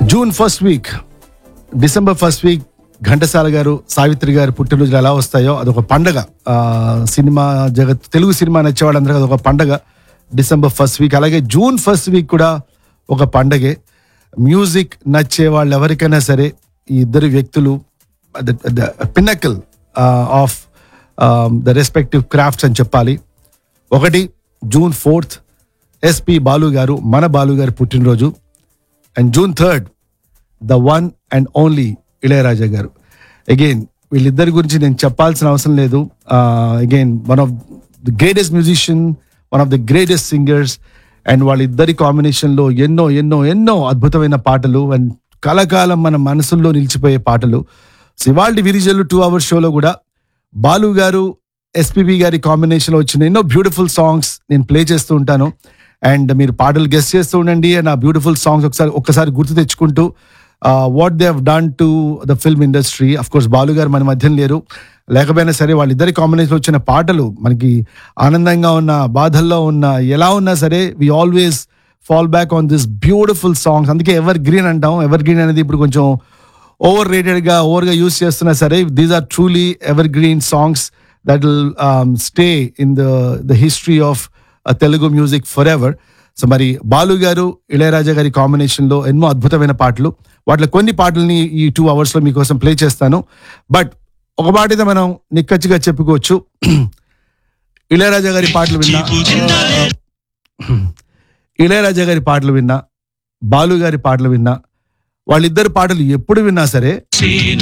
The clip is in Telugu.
June first week, December first week Ghantasala గారు, సావిత్రి గారు పుట్టినరోజులు ఎలా వస్తాయో అదొక పండగ. సినిమా జగత్, తెలుగు సినిమా నచ్చేవాళ్ళందరికీ అదొక పండగ డిసెంబర్ ఫస్ట్ వీక్. అలాగే జూన్ ఫస్ట్ వీక్ కూడా ఒక పండగే. మ్యూజిక్ నచ్చే వాళ్ళు ఎవరికైనా సరే ఈ ఇద్దరు వ్యక్తులు పిన్నకల్ ఆఫ్ ద రెస్పెక్టివ్ క్రాఫ్ట్స్ అని చెప్పాలి. ఒకటి జూన్ 4th ఎస్పి బాలు గారు, మన బాలు గారి పుట్టినరోజు. And June 3rd the one and only Ilaiyaraaja గారు. అగైన్ వీళ్ళిద్దరి గురించి నేను చెప్పాల్సిన అవసరం లేదు. Again one of the greatest musician, one of the greatest singers. And వాళ్ళిద్దరి కాంబినేషన్లో ఎన్నో ఎన్నో ఎన్నో అద్భుతమైన పాటలు అండ్ కలకాలం మన మనసుల్లో నిలిచిపోయే పాటలు. ఇవాల్టి విరిజల్లు 2 hours షోలో కూడా బాలు గారు, ఎస్పీబీ గారి కాంబినేషన్లో వచ్చిన ఎన్నో బ్యూటిఫుల్ సాంగ్స్ నేను ప్లే చేస్తూ ఉంటాను. అండ్ మీరు పాటలు గెస్ట్ చేస్తూ ఉండండి. అండ్ ఆ బ్యూటిఫుల్ సాంగ్స్ ఒక్కసారి గుర్తు తెచ్చుకుంటూ what they have done to the film industry. Of course Balu గారు మన మధ్యన లేరు, లేకపోయినా సరే వాళ్ళిద్దరి కాంబినేషన్లో వచ్చిన పాటలు మనకి ఆనందంగా ఉన్న, బాధల్లో ఉన్న, ఎలా ఉన్నా సరే we always fall back on this beautiful songs. అందుకే ఎవర్ గ్రీన్ అంటాం. ఎవర్ గ్రీన్ అనేది ఇప్పుడు కొంచెం ఓవర్గా యూస్ చేస్తున్నా సరే, these are truly ever green songs that will stay in the history of Telugu music for ever. So మరి బాలు గారు, ఇళయరాజా గారి కాంబినేషన్లో ఎన్నో అద్భుతమైన పాటలు, వాటిలో కొన్ని పాటల్ని ఈ 2 hours మీకోసం ప్లే చేస్తాను. బట్ ఒక మాట అయితే మనం నిక్కచ్చిగా చెప్పుకోవచ్చు, ఇళయరాజా గారి పాటలు విన్నా, బాలు గారి పాటలు విన్నా, వాళ్ళిద్దరు పాటలు ఎప్పుడు విన్నా సరే